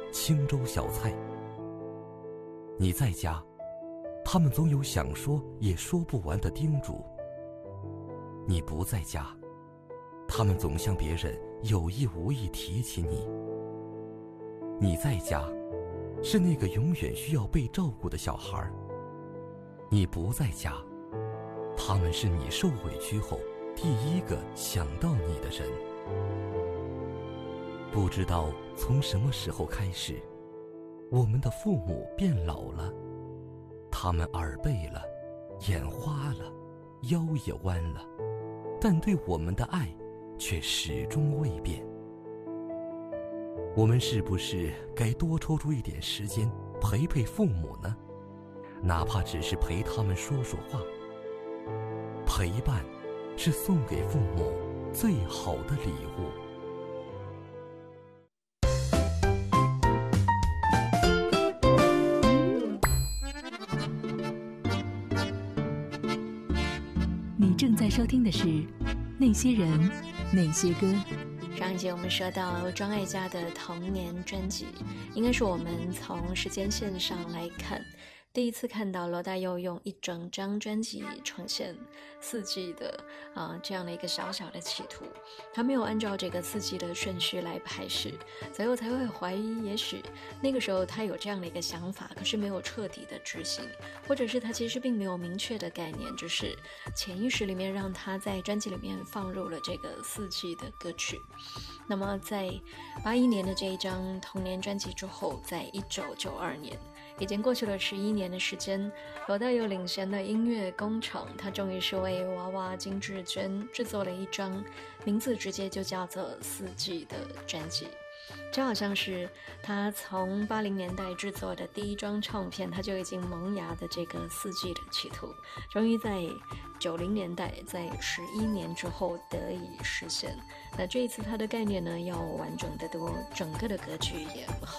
青州小菜。你在家，他们总有想说也说不完的叮嘱；你不在家，他们总向别人有意无意提起你。你在家，是那个永远需要被照顾的小孩；你不在家，他们是你受委屈后第一个想到你的人。不知道从什么时候开始，我们的父母变老了，他们耳背了，眼花了，腰也弯了，但对我们的爱却始终未变。我们是不是该多抽出一点时间陪陪父母呢？哪怕只是陪他们说说话。陪伴是送给父母最好的礼物。 你正在收听的是《那些人，那些歌》。 上一节我们说到庄爱嘉的童年专辑，应该是我们从时间线上来看，第一次看到罗大佑用一整张专辑呈现四季的这样的一个小小的企图。他没有按照这个四季的顺序来排序，所以我才会怀疑，也许那个时候他有这样的一个想法，可是没有彻底的执行，或者是他其实并没有明确的概念，就是潜意识里面让他在专辑里面放入了这个四季的歌曲。那么在81年的这一张童年专辑之后，在1992年，已经过去了11年的时间，罗大佑领衔的音乐工厂，他终于是为娃娃金志娟制作了一张名字直接就叫做《四季》的专辑。这好像是他从80年代制作的第一张唱片，他就已经萌芽的这个四季的企图，终于在90年代，在11年之后得以实现。那这一次他的概念呢，要完整的多，整个的格局也